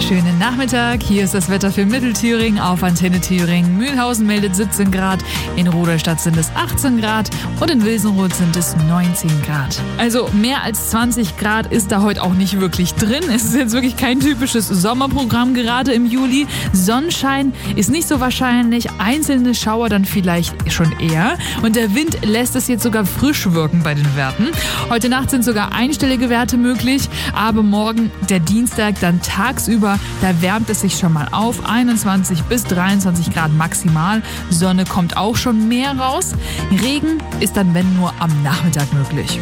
wunderschönen Nachmittag. Hier ist das Wetter für Mittelthüringen auf Antenne Thüringen. Mühlhausen meldet 17 Grad, in Rudolstadt sind es 18 Grad und in Wilsenroth sind es 19 Grad. Also mehr als 20 Grad ist da heute auch nicht wirklich drin. Es ist jetzt wirklich kein typisches Sommerprogramm gerade im Juli. Sonnenschein ist nicht so wahrscheinlich, einzelne Schauer dann vielleicht schon eher. Und der Wind lässt es jetzt sogar frisch wirken bei den Werten. Heute Nacht sind sogar einstellige Werte möglich, aber morgen, der Dienstag, dann tagsüber, da wärmt es sich schon mal auf. 21 bis 23 Grad maximal. Sonne kommt auch schon mehr raus. Regen ist dann, wenn nur, am Nachmittag möglich.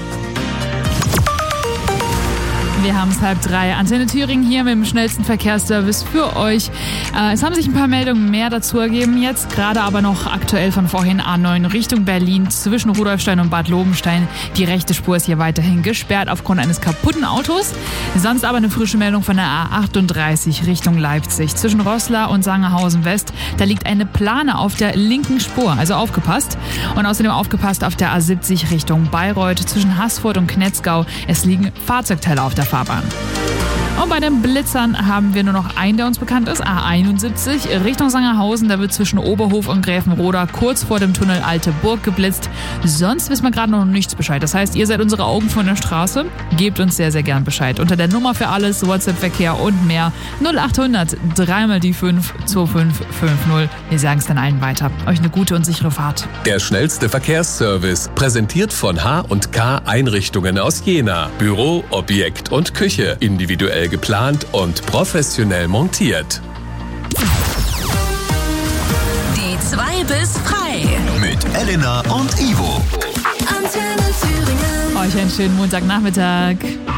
Wir haben es 2:30. Antenne Thüringen hier mit dem schnellsten Verkehrsservice für euch. Es haben sich ein paar Meldungen mehr dazu ergeben jetzt, gerade aber noch aktuell von vorhin A9 Richtung Berlin zwischen Rudolfstein und Bad Lobenstein. Die rechte Spur ist hier weiterhin gesperrt aufgrund eines kaputten Autos. Sonst aber eine frische Meldung von der A38 Richtung Leipzig. Zwischen Roßla und Sangerhausen West, da liegt eine Plane auf der linken Spur, also aufgepasst. Und außerdem aufgepasst auf der A70 Richtung Bayreuth zwischen Haßfurt und Knetzgau. Es liegen Fahrzeugteile auf der Fahrbahn. Und bei den Blitzern haben wir nur noch einen, der uns bekannt ist, A71 Richtung Sangerhausen. Da wird zwischen Oberhof und Gräfenroda kurz vor dem Tunnel Alte Burg geblitzt. Sonst wissen wir gerade noch nichts Bescheid. Das heißt, ihr seid unsere Augen von der Straße. Gebt uns sehr, sehr gern Bescheid. Unter der Nummer für alles, WhatsApp-Verkehr und mehr 0800 3 die 5 2550. Wir sagen es dann allen weiter. Euch eine gute und sichere Fahrt. Der schnellste Verkehrsservice, präsentiert von H&K Einrichtungen aus Jena. Büro, Objekt und Küche, individuell geplant und professionell montiert. Die 2 bis frei. Mit Elena und Ivo. Antenne Thüringen. Euch einen schönen Montagnachmittag.